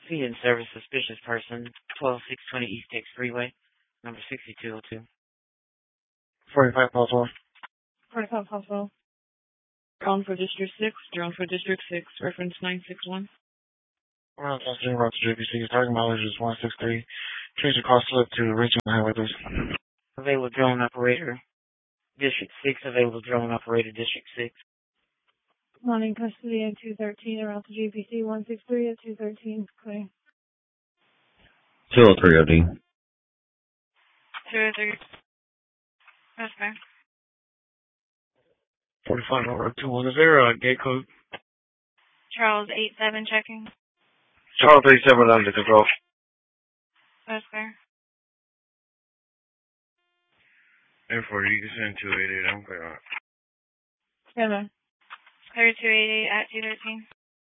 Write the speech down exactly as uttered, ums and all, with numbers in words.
Feed and service suspicious person, twelve six twenty East X Freeway, number sixty-two oh two. forty-five possible. forty-five possible. Drone for District six, drone for District six, reference nine six one. Well, that's Jim Route to J P C. Target mileage is one six three. Change the cost slip to Richmond Highway, please. Available drone operator, District six, available drone operator, District six. Morning custody at two thirteen, around to G P C one six three at two thirteen, clear. two oh three O D. two oh three. That's fair. forty-five over two one. Is there a gate code? Charles eight seven checking. Charles eighty-seven under control. That's fair. Air forty, you can send two eighty-eight. I'm clear on it. Yeah, man. Clear two eighty-eight at two thirteen.